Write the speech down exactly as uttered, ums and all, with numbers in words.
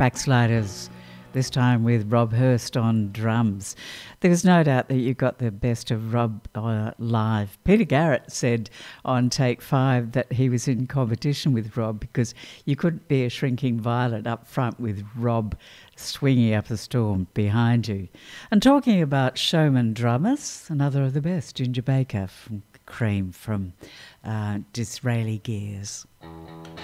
Backsliders, this time with Rob Hurst on drums. There's no doubt that you got the best of Rob uh, live. Peter Garrett said on Take Five that he was in competition with Rob because you couldn't be a shrinking violet up front with Rob swinging up the storm behind you. And talking about showman drummers, another of the best, Ginger Baker from Cream from uh, Disraeli Gears.